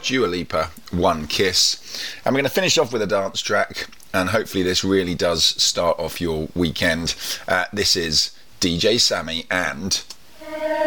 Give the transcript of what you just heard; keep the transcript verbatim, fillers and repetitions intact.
Dua Lipa, One Kiss. And we're going to finish off with a dance track, and hopefully this really does start off your weekend. Uh, this is D J Sammy and...